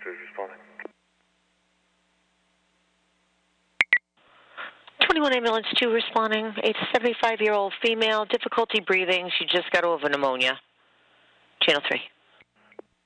3 responding. 21 Ambulance 2 responding. A 75-year-old female, difficulty breathing. She just got over pneumonia. Channel 3.